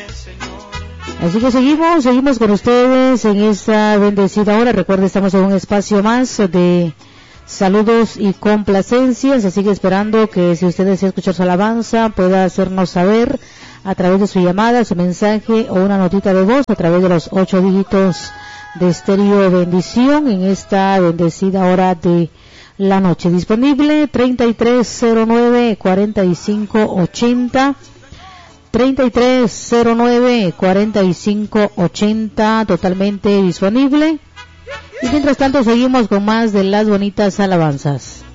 Así que seguimos con ustedes en esta bendecida hora. Recuerden, estamos en un espacio más de saludos y complacencias. Se sigue esperando que si usted desea escuchar su alabanza, pueda hacernos saber a través de su llamada, su mensaje o una notita de voz a través de los 8 dígitos de Estéreo Bendición en esta bendecida hora de la noche. Disponible 3309-4580, 3309-4580, totalmente disponible. Y mientras tanto seguimos con más de las bonitas alabanzas.